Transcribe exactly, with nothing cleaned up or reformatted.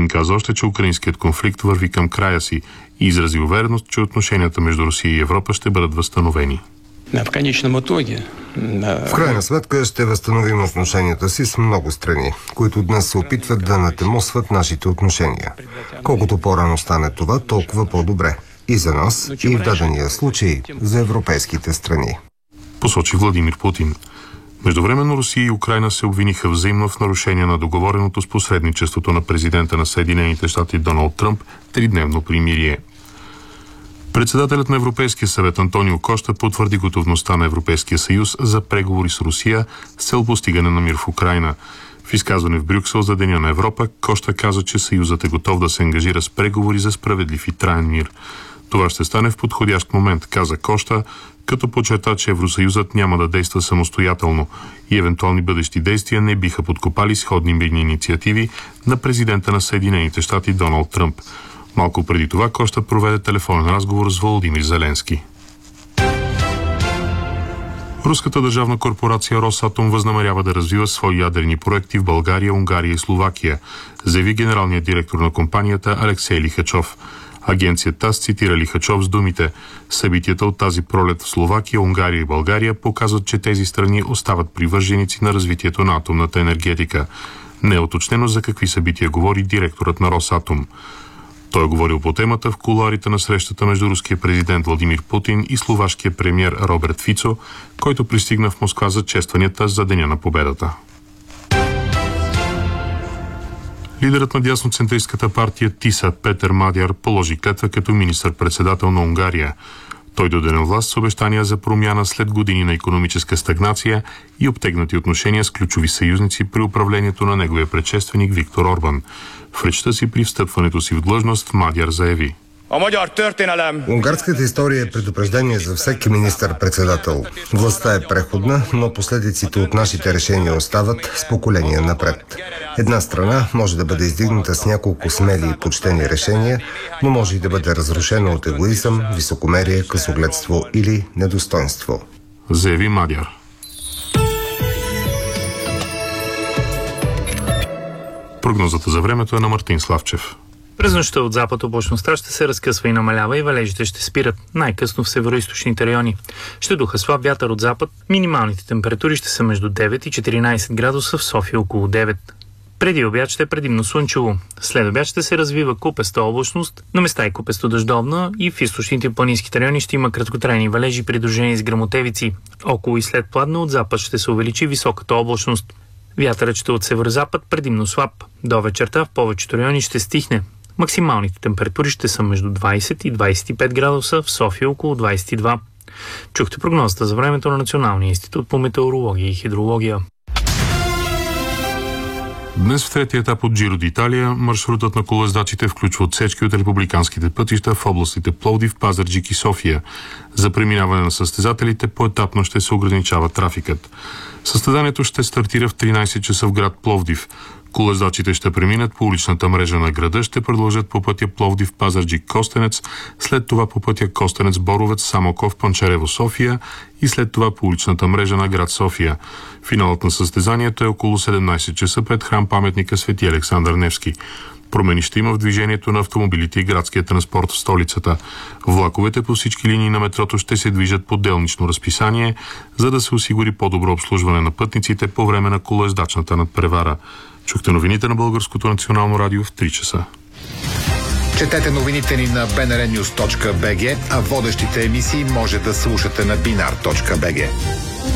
Путин каза още, че украинският конфликт върви към края си и изрази увереност, че отношенията между Русия и Европа ще бъдат възстановени. В конечном итоге. В крайна сметка ще възстановим отношенията си с много страни, които днес се опитват да натемосват нашите отношения. Колкото по-рано стане това, толкова по-добре. И за нас, и в дадения случай за европейските страни. Посочи Владимир Путин. Междувременно Русия и Украйна се обвиниха взаимно в нарушение на договореното с посредничеството на президента на Съединените щати Доналд Тръмп тридневно примирие. Председателят на Европейския съвет Антонио Кошта потвърди готовността на Европейския съюз за преговори с Русия с цел постигане на мир в Украйна. В изказване в Брюксел за Деня на Европа, Кошта каза, че съюзът е готов да се ангажира с преговори за справедлив и траен мир. Това ще стане в подходящ момент, каза Кошта, като подчерта, че Евросъюзът няма да действа самостоятелно и евентуални бъдещи действия не биха подкопали сходни мирни инициативи на президента на Съединените щати Доналд Тръмп. Малко преди това Кошта проведе телефонен разговор с Володимир Зеленски. Руската държавна корпорация Росатом възнамерява да развива свои ядрени проекти в България, Унгария и Словакия, заяви генералният директор на компанията Алексей Лихачов. Агенцията ТАСС цитира Лихачов с думите: събитията от тази пролет в Словакия, Унгария и България показват, че тези страни остават привърженици на развитието на атомната енергетика. Не е уточнено за какви събития говори директорът на Росатом. Той е говорил по темата в кулоарите на срещата между руския президент Владимир Путин и словашкия премиер Роберт Фицо, който пристигна в Москва за честванията за Деня на победата. Лидерът на дясноцентристската партия ТИСА Петър Мадяр положи клетва като министър-председател на Унгария. Той дойде на власт с обещания за промяна след години на икономическа стагнация и обтегнати отношения с ключови съюзници при управлението на неговия предшественик Виктор Орбан. В речта си при встъпването си в длъжност Мадяр заяви: Унгарската история е предупреждение за всеки министър-председател. Властта е преходна, но последиците от нашите решения остават с поколения напред. Една страна може да бъде издигната с няколко смели и почтени решения, но може и да бъде разрушена от егоизъм, високомерие, късогледство или недостойнство. Заяви Мадяр. Прогнозата за времето е на Мартин Славчев. През нощта от запад облачността ще се разкъсва и намалява и валежите ще спират, най-късно в североизточните райони. Ще духа слаб вятър от запад, минималните температури ще са между девет и четиринайсет градуса, в София около девет. Преди обяд ще е предимно слънчево. След обяд ще се развива купеста облачност, на места и купесто дъждовна и в източните планинските райони ще има краткотрайни валежи, придружени с гръмотевици. Около и след пладне от запад ще се увеличи високата облачност. Вятърът ще от северозапад предимно слаб. До вечерта в повечето райони ще стихне. Максималните температури ще са между двайсет и двайсет и пет градуса, в София около двайсет и два. Чухте прогнозата за времето на Националния институт по метеорология и хидрология. Днес в третия етап от Джиро д'Италия маршрутът на колоездачите включва отсечки от републиканските пътища в областите Пловдив, Пазарджик и София. За преминаване на състезателите поетапно ще се ограничава трафикът. Състезанието ще стартира в тринайсет часа в град Пловдив. Колоездачите ще преминат по уличната мрежа на града, ще продължат по пътя Пловдив, Пазарджик, Костенец, след това по пътя Костенец, Боровец, Самоков, Панчарево, София и след това по уличната мрежа на град София. Финалът на състезанието е около седемнайсет часа пред храм паметника Свети Александър Невски. Промени ще има в движението на автомобилите и градския транспорт в столицата. Влаковете по всички линии на метрото ще се движат по делнично разписание, за да се осигури по-добро обслужване на пътниците по време на колоездачната надпревара. Чухте новините на Българското национално радио в три часа. Четете новините ни на би ен ар нюз точка би джи, а водещите емисии може да слушате на бинар точка би джи.